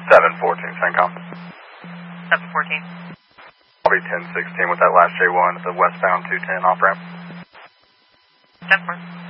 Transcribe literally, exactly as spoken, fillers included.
seven fourteen, CENTCOM. seven fourteen. I'll be ten sixteen with that last J one at the westbound two ten off-ramp. ten four.